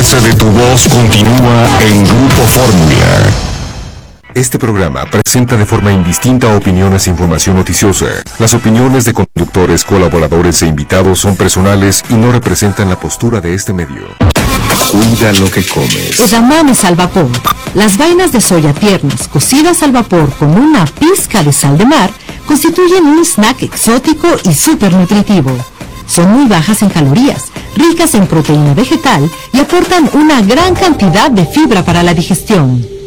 pose de tu voz continúa en Grupo Fórmula. Este programa presenta de forma indistinta opiniones e información noticiosa. Las opiniones de conductores, colaboradores e invitados son personales y no representan la postura de este medio. Cuida lo que comes. Edamames al vapor. Las vainas de soya tiernas, cocidas al vapor con una pizca de sal de mar, constituyen un snack exótico y súper nutritivo. Son muy bajas en calorías, ricas en proteína vegetal y aportan una gran cantidad de fibra para la digestión.